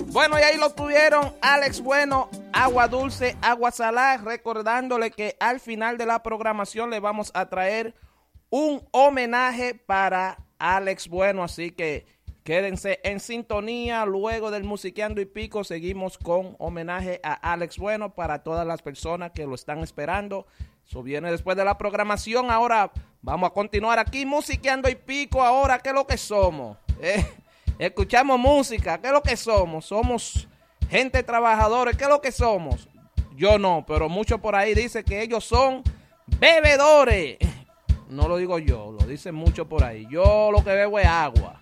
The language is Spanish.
Bueno, y ahí lo tuvieron, Alex Bueno, Agua Dulce, Agua Salada, recordándole que al final de la programación le vamos a traer un homenaje para Alex Bueno, así que quédense en sintonía. Luego del Musiqueando y Pico seguimos con homenaje a Alex Bueno para todas las personas que lo están esperando. Eso viene después de la programación. Ahora vamos a continuar aquí Musiqueando y Pico. Ahora, ¿qué es lo que somos? Escuchamos música, ¿qué es lo que somos? Somos gente trabajadora, ¿qué es lo que somos? Yo no, pero muchos por ahí dicen que ellos son bebedores. No lo digo yo, lo dicen muchos por ahí. Yo lo que bebo es agua.